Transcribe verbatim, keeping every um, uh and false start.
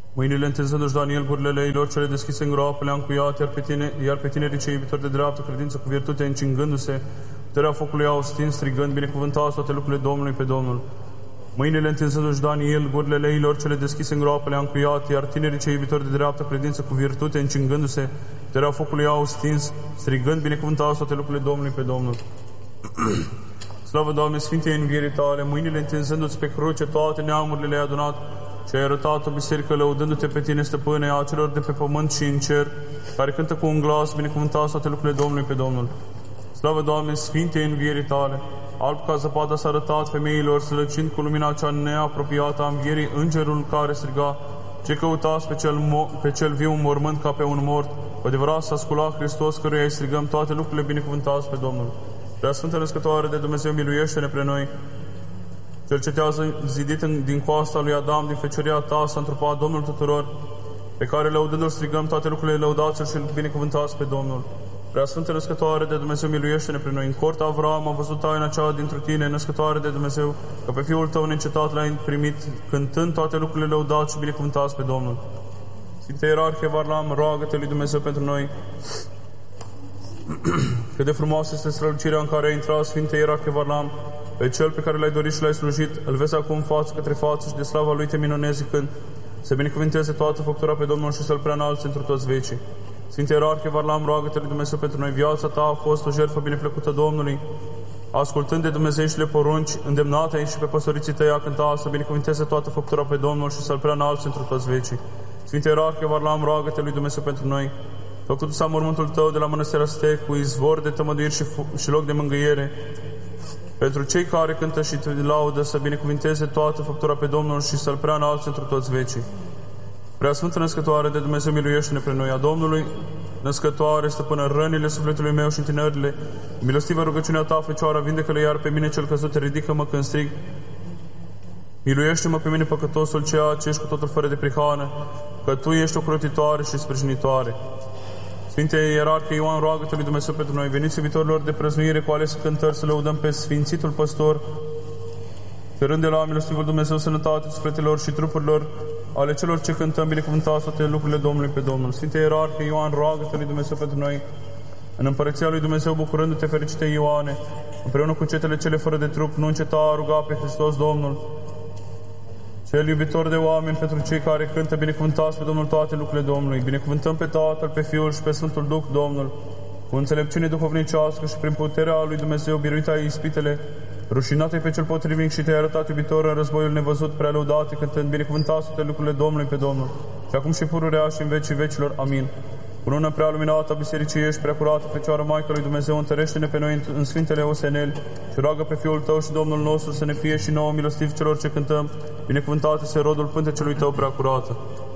Mâinile întinzându-și Daniel gurile leilor, cele deschise în groapă le-a încuiat, iar pe, tine, iar pe tinerii cei iubitori de dreaptă credință cu virtute încingându-se, puterea focului au stins, strigând, binecuvântați toate lucrurile Domnului pe Domnul. Mâinile întinzându-și Daniel gurile leilor, cele deschise în groapă le-a încuiat, iar tinerii cei iubitori de dreaptă credință cu virtute încingându-se, puterea focului au stins, strigând, binecuvântați toate lucrurile Domnului pe Domnul. Slavă, Doamne, Sfintei învierii Tale, mâinile întinzându-ți pe cruce, toate neamurile le-ai adunat și ai arătat o biserică lăudându-te pe Tine, Stăpâne, a celor de pe pământ și în cer, care cântă cu un glas, binecuvântați toate lucrurile Domnului pe Domnul. Slavă, Doamne, Sfintei învierii Tale, alb ca zăpada s-a arătat femeilor, slăcind cu lumina cea neapropiată a învierii, îngerul care striga, ce căutați pe cel, pe cel viu un mormânt ca pe un mort, cu adevărat s-a sculat Hristos, căruia îi strigăm toate lucrurile, binecuvântați pe Domnul. Preasfântă Născătoare de Dumnezeu, miluiește-ne pre noi. Cel ce te-a zidit în, din coasta lui Adam, din fecioria ta, s-a întrupat Domnul tuturor, pe care lăudându-L strigăm toate lucrurile, lăudați-L și binecuvântați pe Domnul. Preasfântă Născătoare de Dumnezeu, miluiește-ne pre noi. În corta Avram a văzut taina cea dintr Tine, Născătoare de Dumnezeu, că pe Fiul Tău neîncetat L-ai primit, cântând toate lucrurile, lăudați și binecuvântați pe Domnul. Sfinte Ierarhie Varlam, roagă-te lui Dumnezeu pentru noi. Cât de frumoasă este strălucirea în care a intrat, Sfinte Ierarhie Varlam, pe Cel pe care L-ai dorit și L-ai slujit, îl vezi acum față către față și de slava Lui te minunezi zicând, să binecuvinteze toată făptura pe Domnul și să-L preanalți întru toți vecii. Sfinte Ierarhie Varlam, roagă-te lui Dumnezeu pentru noi. Viața ta a fost o jertfă bineplăcută Domnului, ascultând de dumnezeieștile porunci, îndemnate și pe păstoriții tăi a cânta, să binecuvinteze toată făptura pe Domnul și să-L preanalți întru toți vecii. Sfinte Ierarhie Varlam, roagă-te lui Dumnezeu pentru noi. Făcut-o mormântul tău de la Mănăstirea Stec, cu izvor de tămăduiri și, și loc de mângâiere, pentru cei care cântă și te laudă, să binecuvinteze toată făptura pe Domnul și să-L preanalți întru toți vecii. Preasfântă Născătoare de Dumnezeu, miluiește-ne pre noi. A Domnului, Născătoare, stăpână rănile sufletului meu și întinările, milostivă rugăciunea ta, Fecioara, vindecă-le iar pe mine cel căzut, ridică-mă când strig. Miluiește-mă pe mine, păcătosul, ceea ce ești cu totul fără de prihană, că Tu ești o crotitoare și sprijinitoare. Sfinte Ierarhie Ioan, roagă-te lui Dumnezeu pentru noi. Veniți iubitorilor de prăznuire cu alese cântări să lăudăm pe Sfințitul Păstor, cerând de la milostivul Dumnezeu sănătate sufletelor și trupurilor ale celor ce cântăm, binecuvântați toate lucrurile Domnului pe Domnul. Sfinte Ierarhie Ioan, roagă-te lui Dumnezeu pentru noi. În împărăția lui Dumnezeu, bucurându-te, fericite Ioane, împreună cu cetele cele fără de trup, nu înceta a ruga pe Hristos Domnul, Cel iubitor de oameni, pentru cei care cântă, binecuvântați pe Domnul toate lucrurile Domnului. Binecuvântăm pe Tatăl, pe Fiul și pe Sfântul Duh Domnul, cu înțelepciune duhovnicească și prin puterea lui Dumnezeu, biruita ispitele, rușinate pe cel potrivnic și te-ai arătat iubitor în războiul nevăzut, prea lăudate, cântând, binecuvântați toate lucrurile Domnului pe Domnul, și acum și pururea și în vecii vecilor. Amin. Cunună prea luminată a Bisericii ești, prea curată, Fecioară Maică lui Dumnezeu, întărește-ne pe noi în Sfintele Oseneli și roagă pe Fiul Tău și Domnul nostru să ne fie și nouă milostiv celor ce cântăm, binecuvântate-se rodul pântecelui Tău prea curată.